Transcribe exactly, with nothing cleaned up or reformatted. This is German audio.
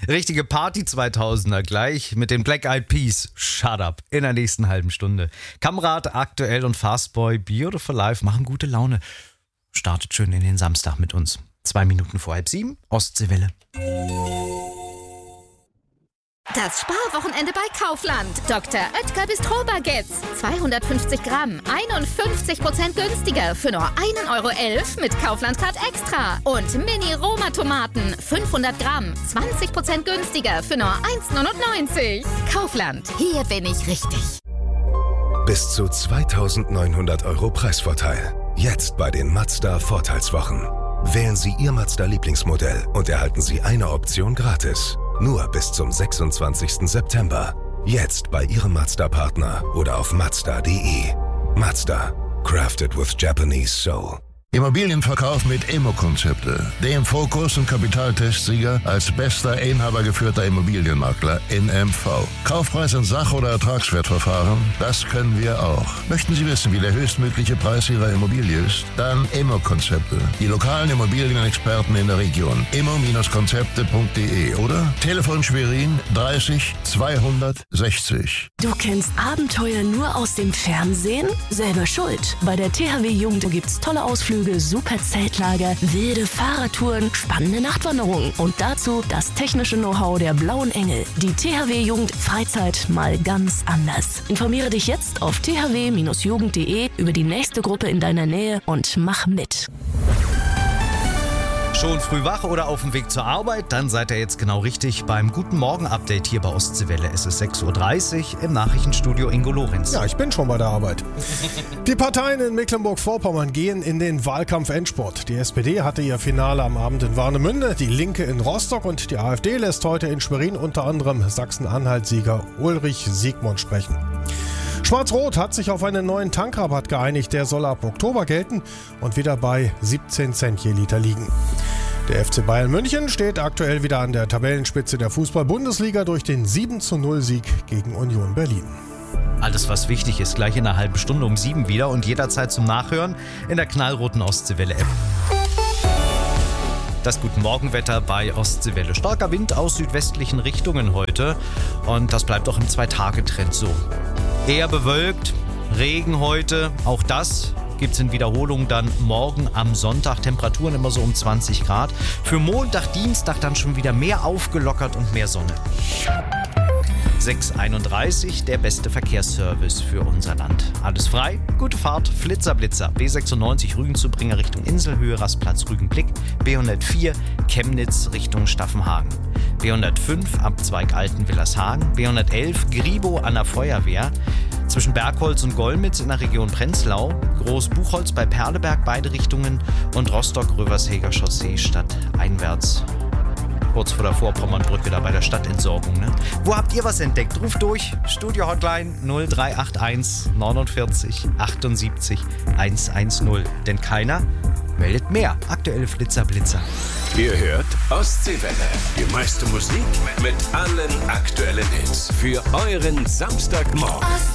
Richtige Party zweitausender gleich mit den Black Eyed Peas. Shut up. In der nächsten halben Stunde. Kamerad, Aktuell und Fastboy, Beautiful Life machen gute Laune. Startet schön in den Samstag mit uns. Zwei Minuten vor halb sieben, Ostseewelle. Das Sparwochenende bei Kaufland. Doktor Oetker Bistro-Baguettes. zweihundertfünfzig Gramm, einundfünfzig Prozent günstiger für nur ein Euro elf mit Kaufland Card Extra. Und Mini-Roma-Tomaten, fünfhundert Gramm, zwanzig Prozent günstiger für nur eins neunundneunzig. Kaufland, hier bin ich richtig. Bis zu zweitausendneunhundert Euro Preisvorteil. Jetzt bei den Mazda Vorteilswochen. Wählen Sie Ihr Mazda-Lieblingsmodell und erhalten Sie eine Option gratis. Nur bis zum sechsundzwanzigsten September. Jetzt bei Ihrem Mazda-Partner oder auf mazda punkt de. Mazda. Crafted with Japanese soul. Immobilienverkauf mit Immo-Konzepte. Dem Fokus- und Kapitaltestsieger als bester inhabergeführter Immobilienmakler in M V. Kaufpreis in Sach- oder Ertragswertverfahren, das können wir auch. Möchten Sie wissen, wie der höchstmögliche Preis Ihrer Immobilie ist? Dann Immo-Konzepte. Die lokalen Immobilienexperten in der Region. immo Konzepte punkt de oder Telefon Schwerin dreißig zweihundertsechzig. Du kennst Abenteuer nur aus dem Fernsehen? Selber schuld. Bei der T H W Jugend gibt's tolle Ausflüge, super Zeltlager, wilde Fahrradtouren, spannende Nachtwanderungen und dazu das technische Know-how der Blauen Engel. Die T H W Jugend Freizeit mal ganz anders. Informiere dich jetzt auf t h w jugend punkt de über die nächste Gruppe in deiner Nähe und mach mit. Schon früh wach oder auf dem Weg zur Arbeit? Dann seid ihr jetzt genau richtig beim Guten Morgen-Update hier bei Ostseewelle. Es ist sechs Uhr dreißig im Nachrichtenstudio Ingo Lorenz. Ja, ich bin schon bei der Arbeit. Die Parteien in Mecklenburg-Vorpommern gehen in den Wahlkampf-Endspurt. Die S P D hatte ihr Finale am Abend in Warnemünde, die Linke in Rostock und die AfD lässt heute in Schwerin unter anderem Sachsen-Anhalt-Sieger Ulrich Siegmund sprechen. Schwarz-Rot hat sich auf einen neuen Tankrabatt geeinigt. Der soll ab Oktober gelten und wieder bei siebzehn Cent je Liter liegen. Der F C Bayern München steht aktuell wieder an der Tabellenspitze der Fußball-Bundesliga durch den sieben zu null Sieg gegen Union Berlin. Alles, was wichtig ist, gleich in einer halben Stunde um sieben wieder und jederzeit zum Nachhören in der knallroten Ostseewelle-App. Das Guten Morgenwetter bei Ostseewelle. Starker Wind aus südwestlichen Richtungen heute und das bleibt auch im Zwei-Tage-Trend so. Eher bewölkt, Regen heute, auch das gibt es in Wiederholung dann morgen am Sonntag. Temperaturen immer so um zwanzig Grad. Für Montag, Dienstag dann schon wieder mehr aufgelockert und mehr Sonne. sechs Uhr einunddreißig, der beste Verkehrsservice für unser Land. Alles frei, gute Fahrt, Flitzer, Blitzer. B sechsundneunzig Rügen-Zubringer Richtung Inselhöhe, Rastplatz Rügenblick. B hundertvier Chemnitz Richtung Staffenhagen. B hundertfünf Abzweig Alten-Willershagen. B hundertelf Gribo an der Feuerwehr. Zwischen Bergholz und Golmitz in der Region Prenzlau. Großbuchholz bei Perleberg, beide Richtungen. Und Rostock-Rövershäger Chaussee stadteinwärts. Kurz vor der Vorpommernbrücke, da bei der Stadtentsorgung. Ne? Wo habt ihr was entdeckt? Ruft durch. Studio-Hotline null drei acht eins neunundvierzig achtundsiebzig hundertzehn. Denn keiner meldet mehr. Aktuelle Flitzer, Blitzer. Ihr hört Ostseewelle. Die meiste Musik mit allen aktuellen Hits. Für euren Samstagmorgen.